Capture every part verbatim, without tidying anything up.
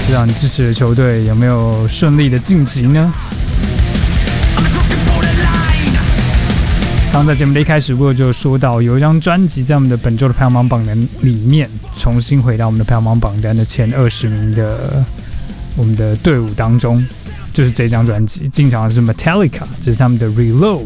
不知道你支持的球队有没有顺利的晋级呢？刚在节目的一开始，我就说到有一张专辑在我们的本周的排行榜单里面重新回到我们的排行榜单的前二十名的我们的队伍当中，就是这张专辑进场的是 Metallica， 这是他们的 Reload。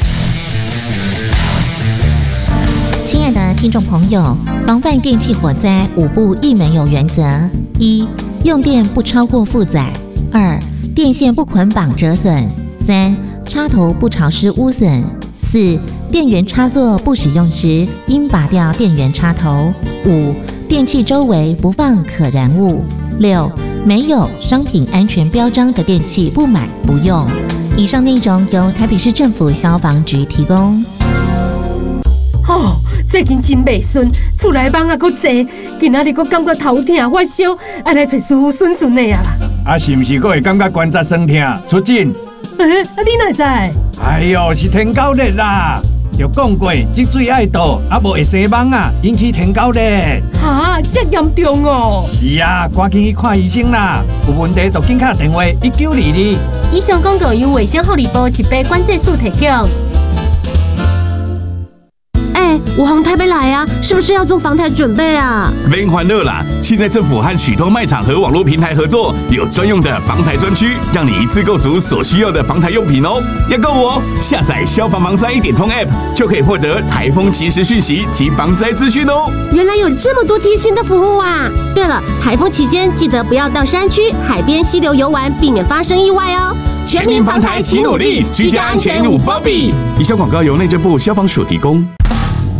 亲爱的听众朋友，防范电器火灾五不一没有原则：一、用电不超过负载；二、电线不捆绑折损；三、插头不潮湿污损；四、电源插座不使用时应拔掉电源插头；五、电器周围不放可燃物；六、没有商品安全标章的电器不买不用。以上内容由台北市政府消防局提供。 哦，最近真袂顺，厝内蚊仔阁多，今仔日阁感觉头痛发烧，爱来找师傅顺顺的啊啦。 啊，是毋是阁会感觉关节酸痛？出诊？ 诶、啊，你哪知？ 哎呦，是天狗热啦！就讲过，积水爱倒，啊无会生蚊啊，引起天狗热。 哈，这严重哦！ 是啊，赶紧去看医生啦！有问题就紧打电话一九二二。 以上广告由卫生福利部一百关节数提供。哎，我航台北来啊，是不是要做防台准备啊？ 别欢乐啦！现在政府和许多卖场和网络平台合作，有专用的防台专区，让你一次购足所需要的防台用品哦。要购我下载消防防灾一点通 App， 就可以获得台风即时讯息及防灾资讯哦。 原来有这么多贴心的服务啊！对了，台风期间记得不要到山区、海边、溪流游玩，避免发生意外哦。 全民防台齐努力，居家安全有保庇。以上广告由内政部消防署提供。